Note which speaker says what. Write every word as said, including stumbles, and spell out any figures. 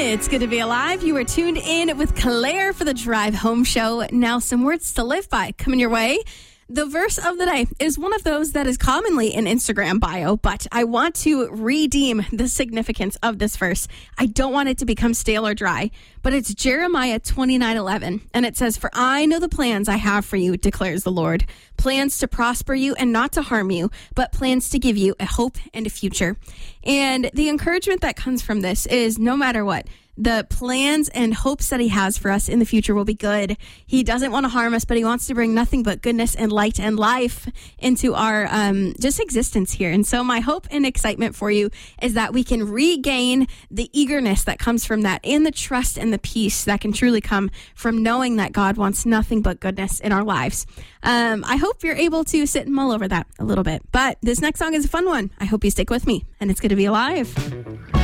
Speaker 1: It's good to be alive. You are tuned in with Claire for the Drive Home Show. Now, some words to live by coming your way. The verse of the day is one of those that is commonly in Instagram bio, but I want to redeem the significance of this verse. I don't want it to become stale or dry, but it's Jeremiah twenty-nine eleven, and it says, "For I know the plans I have for you, declares the Lord, plans to prosper you and not to harm you, but plans to give you a hope and a future." And the encouragement that comes from this is no matter what, the plans and hopes that he has for us in the future will be good. He doesn't want to harm us, but he wants to bring nothing but goodness and light and life into our um, just existence here. And so my hope and excitement for you is that we can regain the eagerness that comes from that and the trust and the peace that can truly come from knowing that God wants nothing but goodness in our lives. Um, I hope you're able to sit and mull over that a little bit. But this next song is a fun one. I hope you stick with me, and it's good to be alive.